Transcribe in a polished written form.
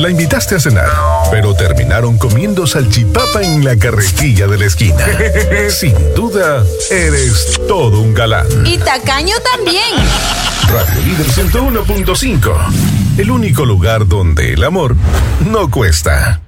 La invitaste a cenar, pero terminaron comiendo salchipapa en la carretilla de la esquina. Sin duda, eres todo un galán. Y tacaño también. Radio Líder 101.5. El único lugar donde el amor no cuesta.